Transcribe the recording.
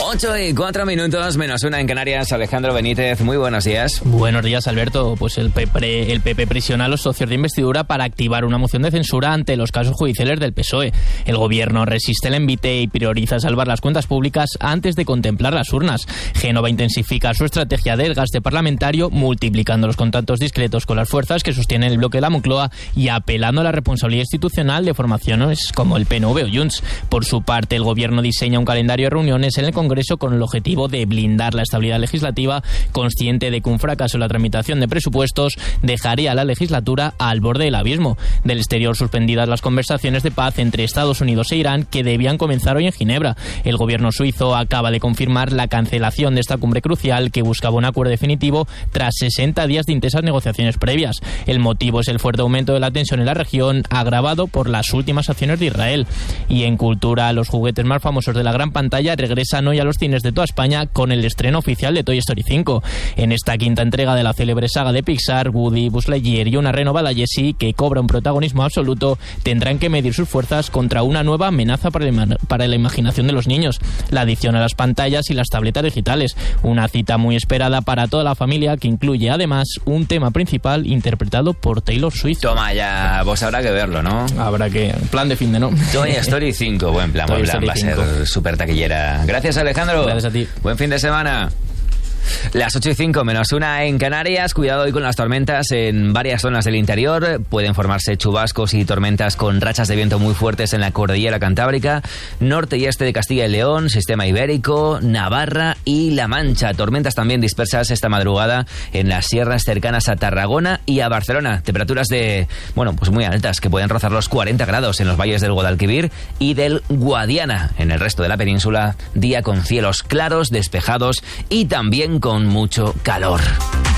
8:04, -1 en Canarias. Alejandro Benítez, muy buenos días. Buenos días, Alberto. Pues el PP presiona a los socios de investidura para activar una moción de censura ante los casos judiciales del PSOE. El gobierno resiste el envite y prioriza salvar las cuentas públicas antes de contemplar las urnas. Génova intensifica su estrategia del gasto parlamentario, multiplicando los contactos discretos con las fuerzas que sostienen el bloque de la Moncloa y apelando a la responsabilidad institucional de formaciones como el PNV o Junts. Por su parte, el gobierno diseña un calendario de reuniones en el Congreso con el objetivo de blindar la estabilidad legislativa, consciente de que un fracaso en la tramitación de presupuestos dejaría la legislatura al borde del abismo. Del exterior, suspendidas las conversaciones de paz entre Estados Unidos e Irán que debían comenzar hoy en Ginebra. El gobierno suizo acaba de confirmar la cancelación de esta cumbre crucial que buscaba un acuerdo definitivo tras 60 días de intensas negociaciones previas. El motivo es el fuerte aumento de la tensión en la región, agravado por las últimas acciones de Israel. Y en cultura, los juguetes más famosos de la gran pantalla regresan hoy a los cines de toda España con el estreno oficial de Toy Story 5. En esta quinta entrega de la célebre saga de Pixar, Woody, Buzz Lightyear y una renovada Jessie, que cobra un protagonismo absoluto, tendrán que medir sus fuerzas contra una nueva amenaza para la imaginación de los niños: la adicción a las pantallas y las tabletas digitales. Una cita muy esperada para toda la familia, que incluye además un tema principal interpretado por Taylor Swift. Toma ya, pues habrá que verlo, ¿no? Habrá que... Plan de fin de, ¿no? Toy Story 5, buen plan, va a ser súper taquillera. Gracias, Alejandro. Gracias a ti. Buen fin de semana. Las 8:05, -1 en Canarias. Cuidado hoy con las tormentas en varias zonas del interior. Pueden formarse chubascos y tormentas con rachas de viento muy fuertes en la cordillera cantábrica, norte y este de Castilla y León, sistema ibérico, Navarra y La Mancha. Tormentas también dispersas esta madrugada en las sierras cercanas a Tarragona y a Barcelona. Temperaturas pues muy altas, que pueden rozar los 40 grados en los valles del Guadalquivir y del Guadiana. En el resto de la península, día con cielos claros, despejados y también con mucho calor.